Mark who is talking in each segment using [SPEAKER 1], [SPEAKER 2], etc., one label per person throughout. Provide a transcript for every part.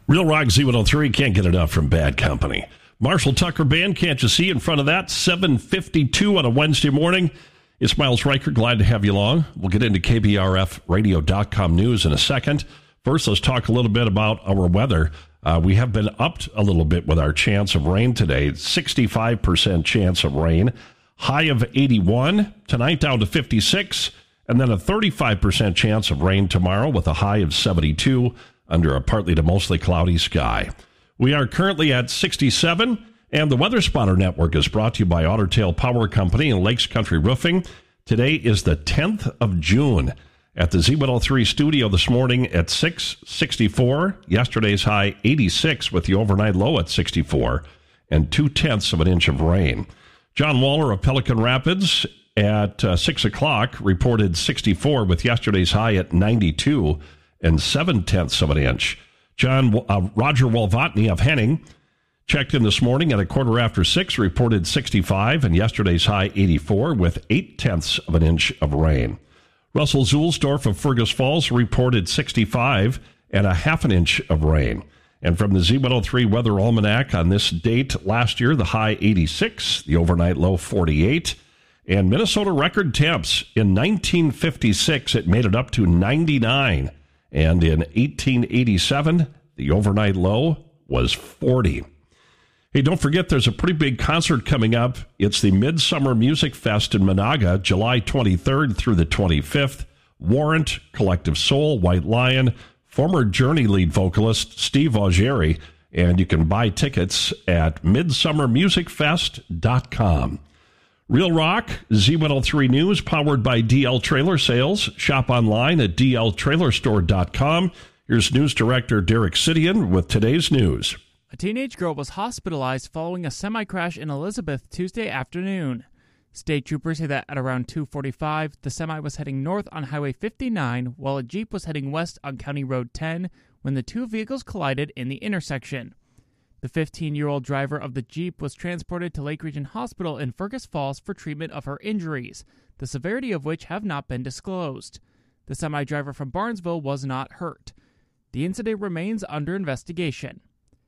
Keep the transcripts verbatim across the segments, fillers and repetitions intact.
[SPEAKER 1] Real Rock Z one oh three, can't get enough from Bad Company. Marshall Tucker Band, can't you see in front of that? seven fifty-two on a Wednesday morning. It's Miles Riker, glad to have you along. We'll get into K B R F radio dot com news in a second. First, let's talk a little bit about our weather. Uh, we have been upped a little bit with our chance of rain today. sixty-five percent chance of rain. High of eighty-one. Tonight down to fifty-six. And then a thirty-five percent chance of rain tomorrow with a high of seventy-two under a partly to mostly cloudy sky. We are currently at sixty-seven, and the Weather Spotter Network is brought to you by Otter Tail Power Company and Lakes Country Roofing. Today is the tenth of June. At the Z one oh three studio this morning at six sixty-four. Yesterday's high eighty-six with the overnight low at sixty-four and two-tenths of an inch of rain. John Waller of Pelican Rapids at uh, six o'clock reported sixty-four with yesterday's high at ninety-two and seven-tenths of an inch. John uh, Roger Walvotny of Henning checked in this morning at a quarter after six, reported sixty-five and yesterday's high eighty-four with eight-tenths of an inch of rain. Russell Zulsdorf of Fergus Falls reported sixty-five and a half an inch of rain. And from the Z one oh three Weather Almanac on this date last year, the high eighty-six, the overnight low forty-eight. And Minnesota record temps in nineteen fifty-six, it made it up to ninety-nine. And in eighteen eighty-seven, the overnight low was forty. Hey, don't forget there's a pretty big concert coming up. It's the Midsummer Music Fest in Monaga, July twenty-third through the twenty-fifth. Warrant, Collective Soul, White Lion, former Journey lead vocalist Steve Augeri, and you can buy tickets at midsummer music fest dot com. Real Rock, Z one oh three News, powered by D L Trailer Sales. Shop online at d l trailer store dot com. Here's News Director Derek Sidian with today's news.
[SPEAKER 2] A teenage girl was hospitalized following a semi-crash in Elizabeth Tuesday afternoon. State troopers say that at around two forty-five, the semi was heading north on Highway fifty-nine, while a Jeep was heading west on County Road ten when the two vehicles collided in the intersection. The fifteen-year-old driver of the Jeep was transported to Lake Region Hospital in Fergus Falls for treatment of her injuries, the severity of which have not been disclosed. The semi-driver from Barnesville was not hurt. The incident remains under investigation.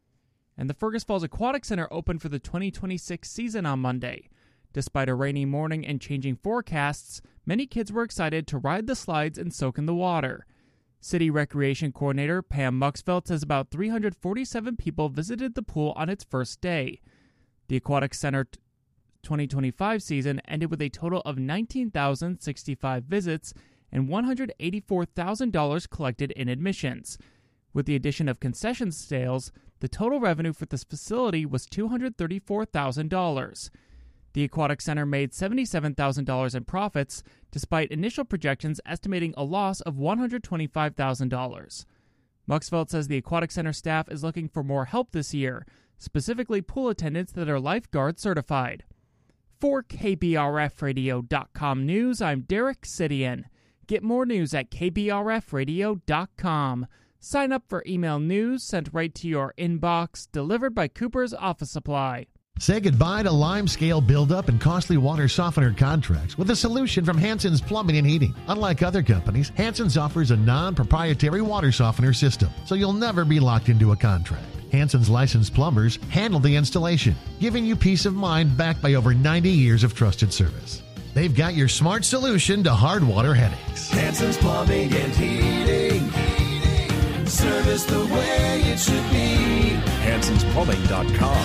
[SPEAKER 2] And the Fergus Falls Aquatic Center opened for the twenty twenty-six season on Monday. Despite a rainy morning and changing forecasts, many kids were excited to ride the slides and soak in the water. City Recreation Coordinator Pam Muxfeld says about three hundred forty-seven people visited the pool on its first day. The Aquatic Center twenty twenty-five season ended with a total of nineteen thousand sixty-five visits and one hundred eighty-four thousand dollars collected in admissions. With the addition of concession sales, the total revenue for this facility was two hundred thirty-four thousand dollars. The Aquatic Center made seventy-seven thousand dollars in profits, despite initial projections estimating a loss of one hundred twenty-five thousand dollars. Muxfeld says the Aquatic Center staff is looking for more help this year, specifically pool attendants that are lifeguard certified. For K B R F radio dot com news, I'm Derek Sidian. Get more news at k b r f radio dot com. Sign up for email news sent right to your inbox, delivered by Cooper's Office Supply.
[SPEAKER 3] Say goodbye to limescale buildup and costly water softener contracts with a solution from Hanson's Plumbing and Heating. Unlike other companies, Hanson's offers a non-proprietary water softener system, so you'll never be locked into a contract. Hanson's licensed plumbers handle the installation, giving you peace of mind backed by over ninety years of trusted service. They've got your smart solution to hard water headaches.
[SPEAKER 4] Hanson's Plumbing and Heating. Heating. Service the way it should be. Hansons Plumbing dot com.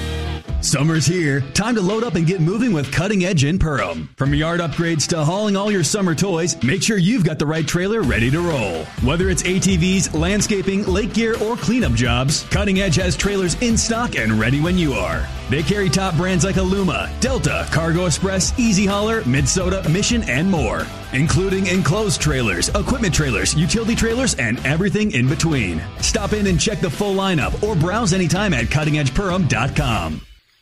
[SPEAKER 5] Summer's here. Time to load up and get moving with Cutting Edge in Perham. From yard upgrades to hauling all your summer toys, make sure you've got the right trailer ready to roll. Whether it's A T Vs, landscaping, lake gear, or cleanup jobs, Cutting Edge has trailers in stock and ready when you are. They carry top brands like Aluma, Delta, Cargo Express, Easy Hauler, Minnesota, Mission, and more, including enclosed trailers, equipment trailers, utility trailers, and everything in between. Stop in and check the full lineup or browse anytime at cutting edge perham dot com.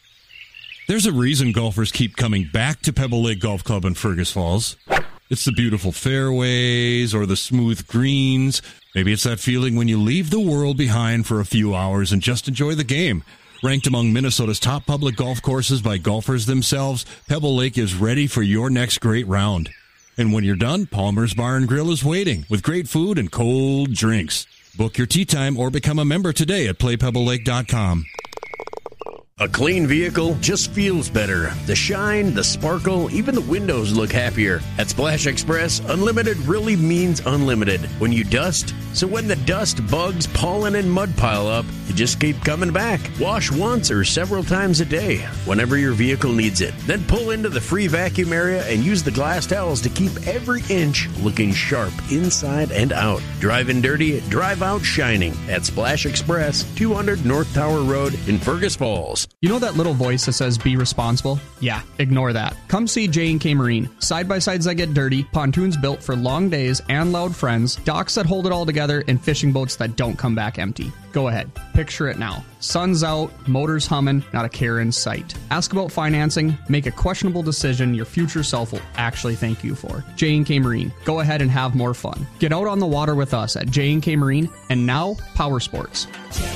[SPEAKER 6] There's a reason golfers keep coming back to Pebble Lake Golf Club in Fergus Falls. It's the beautiful fairways or the smooth greens. Maybe it's that feeling when you leave the world behind for a few hours and just enjoy the game. Ranked among Minnesota's top public golf courses by golfers themselves, Pebble Lake is ready for your next great round. And when you're done, Palmer's Bar and Grill is waiting with great food and cold drinks. Book your tee time or become a member today at play pebble lake dot com.
[SPEAKER 7] A clean vehicle just feels better. The shine, the sparkle, even the windows look happier. At Splash Express, unlimited really means unlimited. When you dust, so when the dust, bugs, pollen, and mud pile up, you just keep coming back. Wash once or several times a day, whenever your vehicle needs it. Then pull into the free vacuum area and use the glass towels to keep every inch looking sharp inside and out. Driving dirty, drive out shining at Splash Express, two hundred North Tower Road in Fergus Falls.
[SPEAKER 8] You know that little voice that says be responsible? Yeah, ignore that. Come see J and K Marine. Side-by-sides that get dirty, pontoons built for long days and loud friends, docks that hold it all together, and fishing boats that don't come back empty. Go ahead, picture it now. Sun's out, motors humming, not a care in sight. Ask about financing, make a questionable decision your future self will actually thank you for. J and K Marine. Go ahead and have more fun. Get out on the water with us at J and K Marine, and now Power Sports.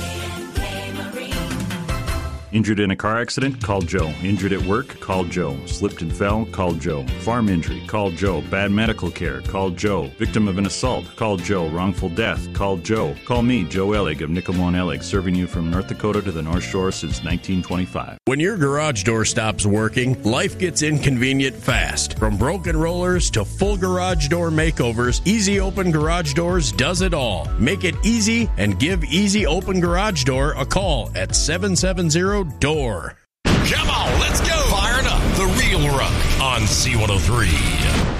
[SPEAKER 9] Injured in a car accident? Call Joe. Injured at work? Call Joe. Slipped and fell? Call Joe. Farm injury? Call Joe. Bad medical care? Call Joe. Victim of an assault? Call Joe. Wrongful death? Call Joe. Call me, Joe Ellig of Nickelmone Ellig, serving you from North Dakota to the North Shore since nineteen twenty-five.
[SPEAKER 7] When your garage door stops working, life gets inconvenient fast. From broken rollers to full garage door makeovers, Easy Open Garage Doors does it all. Make it easy and give Easy Open Garage Door a call at seven seven zero door.
[SPEAKER 10] Come on, let's go. Firing up the Real Ruck on C one oh three.